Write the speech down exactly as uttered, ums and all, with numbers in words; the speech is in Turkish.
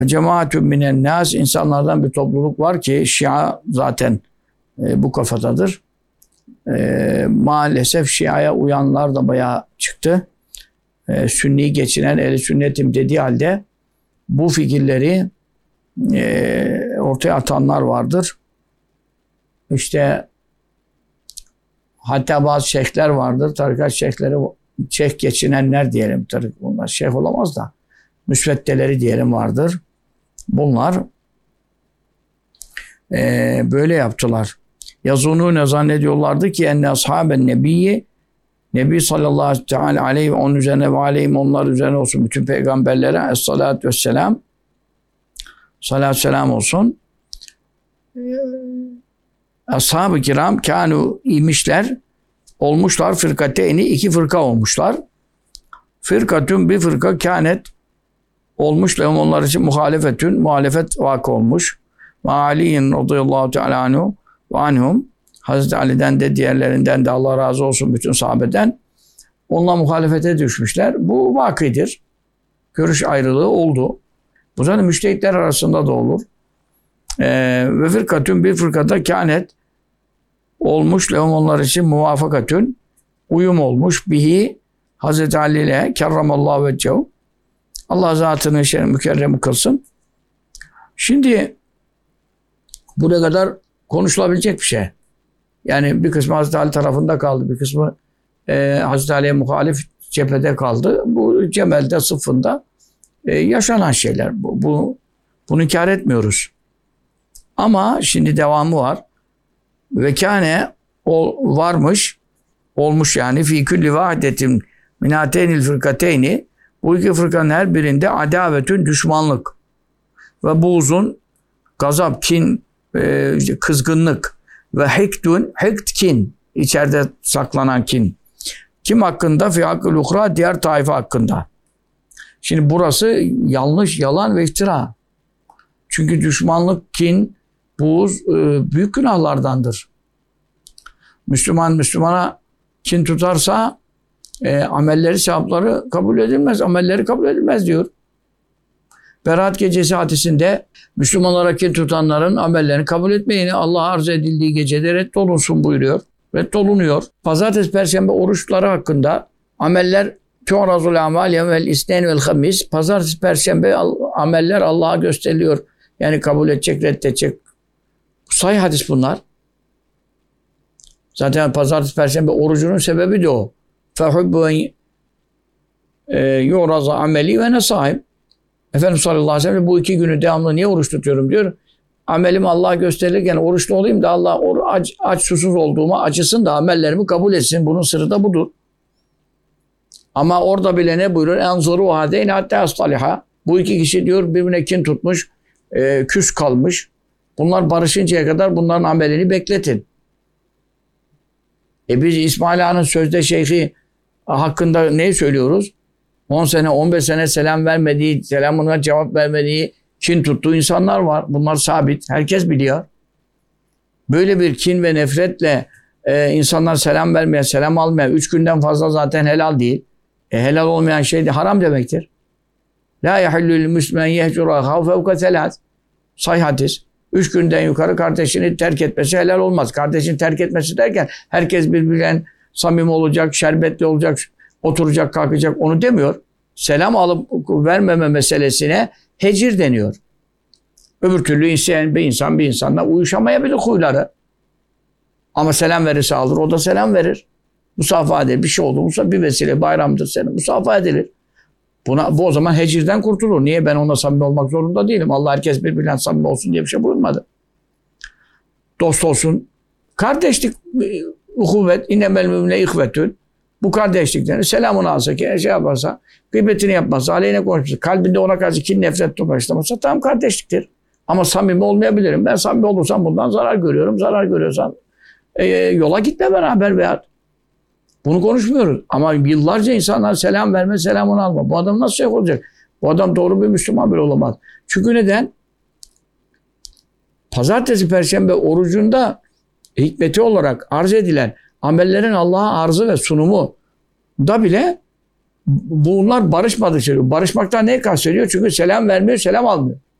Cemaatun minen nas, insanlardan bir topluluk var ki Şia zaten e, bu kafadadır. E, maalesef Şia'ya uyanlar da bayağı çıktı. E, Sünni geçinen ehli sünnetim dediği halde bu fikirleri e, ortaya atanlar vardır. İşte hatta bazı şeyhler vardır. Tarikat şeyhleri, şeyh geçinenler diyelim. Tabii bunlar şeyh olamaz da müsveddeleri diyelim vardır. Bunlar e, böyle yaptılar. Yazunune zannediyorlardı ki enne ashaben nebiyyi, Nebi sallallahu aleyhi ve onun üzerine ve aleyhim onlar üzerine olsun bütün peygamberlere esselatü vesselam, salatü selam olsun. Ashab-ı kiram kânu imişler, olmuşlar fırkateyni, iki fırka olmuşlar. Fırkatün bir fırka kânet olmuş lehum onlar için muhalefetün, muhalefet vakı olmuş. Ve Ali'nin radıyallahu teala anhu ve anhum, Hazreti Ali'den de diğerlerinden de Allah razı olsun bütün sahabeden onunla muhalefete düşmüşler. Bu vakidir. Görüş ayrılığı oldu. Bu zaten müştehitler arasında da olur. Ee, ve fırkatün bir fırkada kânet olmuş lehum onlar için muvafakatün, uyum olmuş bihi Hazreti Ali ile kerramallahu vecehu, Allah zatını şeref mükerrem kılsın. Şimdi buraya kadar konuşulabilecek bir şey. Yani bir kısmı Hazreti Ali tarafında kaldı, bir kısmı e, Hazreti Ali'ye muhalif cephede kaldı. Bu Cemel'de, Sıffın'da e, yaşanan şeyler. Bu, bu, bunu inkar etmiyoruz. Ama şimdi devamı var. Ve kâne varmış, olmuş yani fî külli vahdetin minâteynil fırkateyni, bu iki fırkanın her birinde adavetün, düşmanlık ve buğzun, gazap, kin, e, kızgınlık ve hektün, hekt kin, içeride saklanan kin. Kim hakkında? Fi hakkı luhra, diğer taife hakkında. Şimdi burası yanlış, yalan ve iftira. Çünkü düşmanlık, kin, buğz e, büyük günahlardandır. Müslüman Müslümana kin tutarsa e, amelleri, sevapları kabul edilmez. Amelleri kabul edilmez diyor. Berat gecesi hadisinde Müslümanlara kin tutanların amellerini kabul etmeyin. Allah'a arz edildiği gecede reddolunsun buyuruyor. Reddolunuyor. Pazartesi, perşembe oruçları hakkında ameller tu'razul amal yevmel isneyn vel hamis. Pazartesi, perşembe ameller Allah'a gösteriliyor. Yani kabul edecek, reddedecek. Sahih hadis bunlar. Zaten pazartesi, perşembe orucunun sebebi de o. Fehubbu en yu'raza ameli ve nesaim. Efendimiz sallallahu aleyhi ve sellem bu iki günü devamlı niye oruç tutuyorum diyor. Amelim Allah'a gösterilirken oruçlu olayım da Allah aç, aç susuz olduğuma acısın da amellerimi kabul etsin. Bunun sırrı da budur. Ama orada bile ne buyuruyor? Enzuru hadeyn hatta astaliha. Bu iki kişi diyor birbirine kin tutmuş, e, küs kalmış. Bunlar barışıncaya kadar bunların amelini bekletin. E biz İsmail Ağa'nın sözde şeyhi hakkında ne söylüyoruz? on sene, on beş sene selam vermediği, selamına cevap vermediği, kin tuttuğu insanlar var. Bunlar sabit. Herkes biliyor. Böyle bir kin ve nefretle e, insanlar selam vermeye, selam almaya, üç günden fazla zaten helal değil. E, helal olmayan şey de haram demektir. La yahillül müslümen yehcura hav fevka telat. Sahih hadis. Üç günden yukarı kardeşini terk etmesi helal olmaz. Kardeşini terk etmesi derken herkes birbirinden samimi olacak, şerbetli olacak, oturacak, kalkacak onu demiyor. Selam alıp vermeme meselesine hecir deniyor. Öbür türlü isteyen bir insan bir insanla uyuşamayabilir huyları. Ama selam verirse alır, o da selam verir. Musafaha edilir. Bir şey oldu, bir vesile bayramdır senin. Musafaha edilir. Buna, bu o zaman hecirden kurtulur. Niye? Ben onunla samimi olmak zorunda değilim. Allah herkes birbirinden samimi olsun diye bir şey buyurmadı. Dost olsun. Kardeşlik, uhuvvet, innemel mümine ihvetün. Bu kardeşliklerin selamını alsa, ki şey yaparsa, gıybetini yapmazsa, aleyhine konuşursa, kalbinde ona karşı kin, nefret başlamazsa tam kardeşliktir. Ama samimi olmayabilirim. Ben samimi olursam bundan zarar görüyorum. Zarar görüyorsam e, yola gitme beraber veya bunu konuşmuyoruz. Ama yıllarca insanlar selam verme, selamını alma. Bu adam nasıl şey olacak? Bu adam doğru bir Müslüman bile olamaz. Çünkü neden? Pazartesi, perşembe orucunda hikmeti olarak arz edilen amellerin Allah'a arzı ve sunumu da bile bunlar barışmadığı şey. Barışmaktan ne kastediyor? Çünkü selam vermiyor, selam almıyor.